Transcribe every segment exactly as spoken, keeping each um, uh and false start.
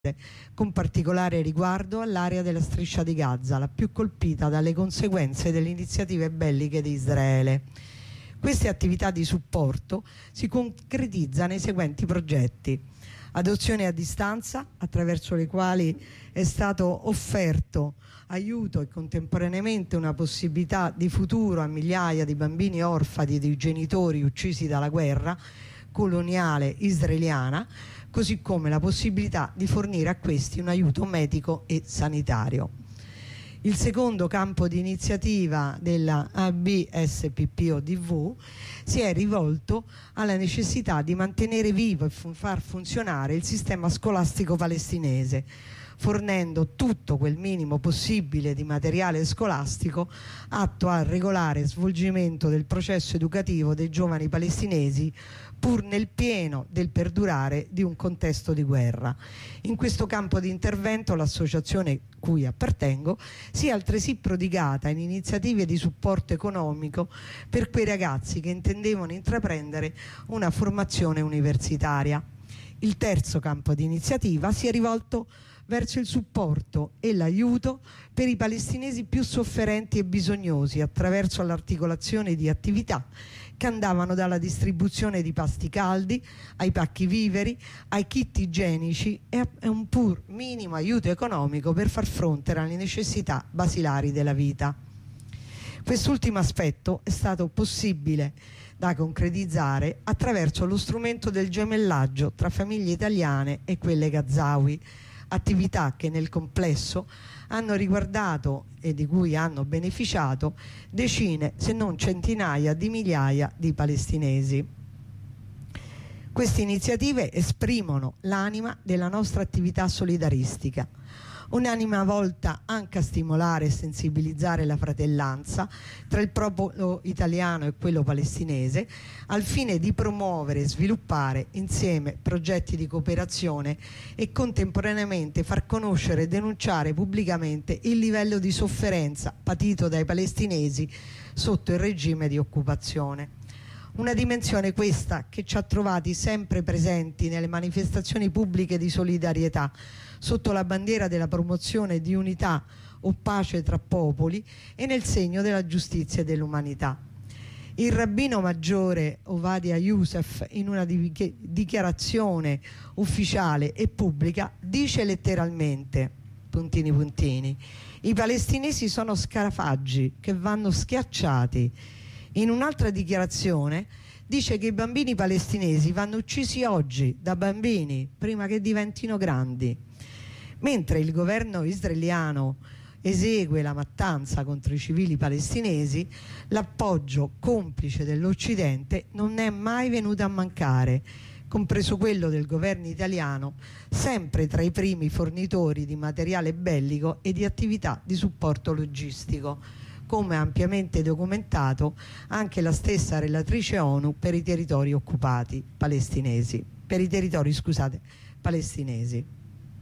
con particolare riguardo all'area della striscia di Gaza, la più colpita dalle conseguenze delle iniziative belliche di Israele. Queste attività di supporto si concretizzano nei seguenti progetti: adozione a distanza, attraverso le quali è stato offerto aiuto e contemporaneamente una possibilità di futuro a migliaia di bambini orfani di genitori uccisi dalla guerra coloniale israeliana, così come la possibilità di fornire a questi un aiuto medico e sanitario. Il secondo campo di iniziativa della A B S P P O D V si è rivolto alla necessità di mantenere vivo e far funzionare il sistema scolastico palestinese, fornendo tutto quel minimo possibile di materiale scolastico atto al regolare svolgimento del processo educativo dei giovani palestinesi, pur nel pieno del perdurare di un contesto di guerra. In questo campo di intervento l'associazione cui appartengo si è altresì prodigata in iniziative di supporto economico per quei ragazzi che intendevano intraprendere una formazione universitaria. Il terzo campo di iniziativa si è rivolto verso il supporto e l'aiuto per i palestinesi più sofferenti e bisognosi attraverso l'articolazione di attività che andavano dalla distribuzione di pasti caldi ai pacchi viveri, ai kit igienici e a un pur minimo aiuto economico per far fronte alle necessità basilari della vita. Quest'ultimo aspetto è stato possibile da concretizzare attraverso lo strumento del gemellaggio tra famiglie italiane e quelle gazawi, attività che nel complesso hanno riguardato e di cui hanno beneficiato decine se non centinaia di migliaia di palestinesi. Queste iniziative esprimono l'anima della nostra attività solidaristica, un'anima volta anche a stimolare e sensibilizzare la fratellanza tra il popolo italiano e quello palestinese, al fine di promuovere e sviluppare insieme progetti di cooperazione e contemporaneamente far conoscere e denunciare pubblicamente il livello di sofferenza patito dai palestinesi sotto il regime di occupazione. Una dimensione questa che ci ha trovati sempre presenti nelle manifestazioni pubbliche di solidarietà sotto la bandiera della promozione di unità o pace tra popoli e nel segno della giustizia e dell'umanità. Il rabbino maggiore Ovadia Youssef, in una dichiarazione ufficiale e pubblica, dice letteralmente, puntini puntini, i palestinesi sono scarafaggi che vanno schiacciati. In un'altra dichiarazione dice che i bambini palestinesi vanno uccisi oggi da bambini prima che diventino grandi. Mentre il governo israeliano esegue la mattanza contro i civili palestinesi, l'appoggio complice dell'Occidente non è mai venuto a mancare, compreso quello del governo italiano, sempre tra i primi fornitori di materiale bellico e di attività di supporto logistico, come ampiamente documentato anche la stessa relatrice ONU per i territori occupati palestinesi, per i territori, scusate, palestinesi.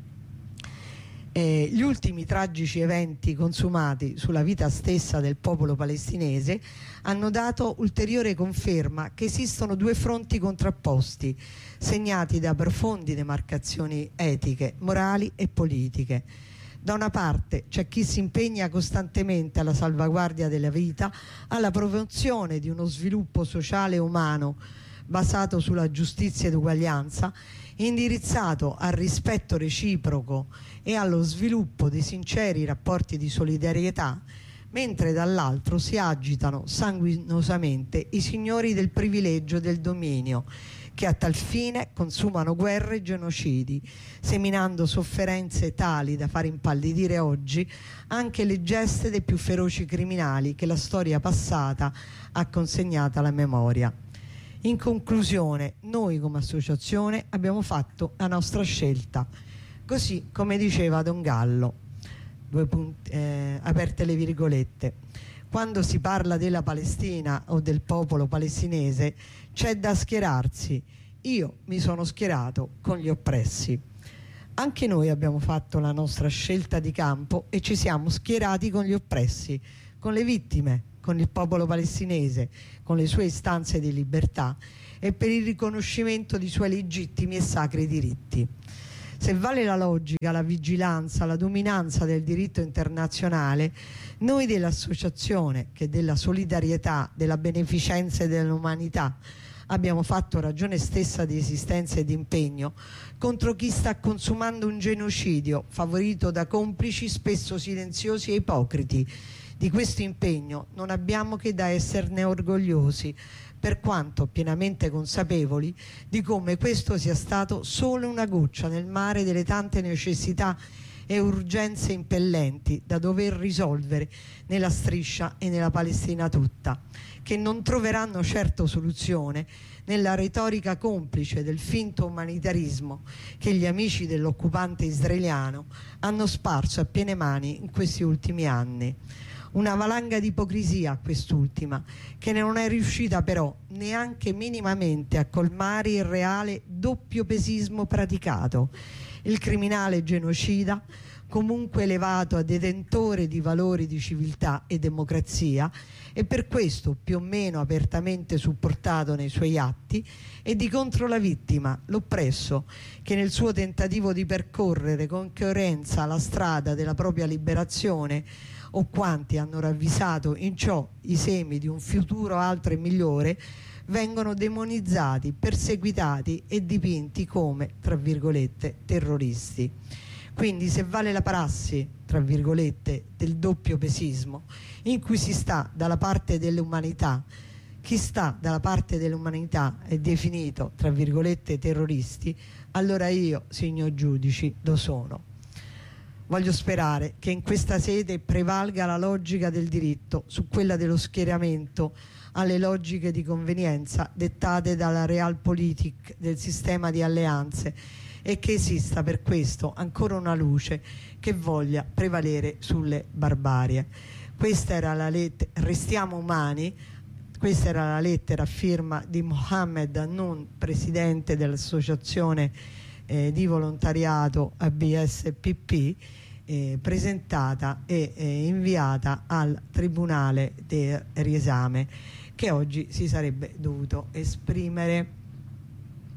Eh, gli ultimi tragici eventi consumati sulla vita stessa del popolo palestinese hanno dato ulteriore conferma che esistono due fronti contrapposti, segnati da profonde demarcazioni etiche, morali e politiche. Da una parte c'è chi si impegna costantemente alla salvaguardia della vita, alla promozione di uno sviluppo sociale e umano basato sulla giustizia ed uguaglianza, indirizzato al rispetto reciproco e allo sviluppo di sinceri rapporti di solidarietà, mentre dall'altro si agitano sanguinosamente i signori del privilegio e del dominio, che a tal fine consumano guerre e genocidi, seminando sofferenze tali da far impallidire oggi anche le geste dei più feroci criminali che la storia passata ha consegnato alla memoria. In conclusione, noi come associazione abbiamo fatto la nostra scelta, così come diceva Don Gallo, due punti, eh, aperte le virgolette, quando si parla della Palestina o del popolo palestinese c'è da schierarsi. Io mi sono schierato con gli oppressi. Anche noi abbiamo fatto la nostra scelta di campo e ci siamo schierati con gli oppressi, con le vittime, con il popolo palestinese, con le sue istanze di libertà e per il riconoscimento di suoi legittimi e sacri diritti. Se vale la logica, la vigilanza, la dominanza del diritto internazionale, noi dell'associazione che della solidarietà, della beneficenza e dell'umanità abbiamo fatto ragione stessa di esistenza e di impegno contro chi sta consumando un genocidio favorito da complici spesso silenziosi e ipocriti. Di questo impegno non abbiamo che da esserne orgogliosi, per quanto pienamente consapevoli di come questo sia stato solo una goccia nel mare delle tante necessità e urgenze impellenti da dover risolvere nella striscia e nella Palestina tutta, che non troveranno certo soluzione nella retorica complice del finto umanitarismo che gli amici dell'occupante israeliano hanno sparso a piene mani in questi ultimi anni. Una valanga di ipocrisia quest'ultima, che non è riuscita però neanche minimamente a colmare il reale doppio pesismo praticato. Il criminale genocida, comunque elevato a detentore di valori di civiltà e democrazia, e per questo più o meno apertamente supportato nei suoi atti, e di contro la vittima, l'oppresso, che nel suo tentativo di percorrere con coerenza la strada della propria liberazione, o quanti hanno ravvisato in ciò i semi di un futuro altro e migliore, vengono demonizzati, perseguitati e dipinti come, tra virgolette, terroristi. Quindi se vale la prassi, tra virgolette, del doppio pesismo, in cui si sta dalla parte dell'umanità, chi sta dalla parte dell'umanità è definito, tra virgolette, terroristi, allora io, signor giudici, lo sono. Voglio sperare che in questa sede prevalga la logica del diritto su quella dello schieramento alle logiche di convenienza dettate dalla realpolitik del sistema di alleanze, e che esista per questo ancora una luce che voglia prevalere sulle barbarie. Questa era la lettera, restiamo umani, questa era la lettera a firma di Mohammed Hannoun, presidente dell'associazione eh, di volontariato A B S P P, eh, presentata e eh, inviata al Tribunale del riesame, che oggi si sarebbe dovuto esprimere.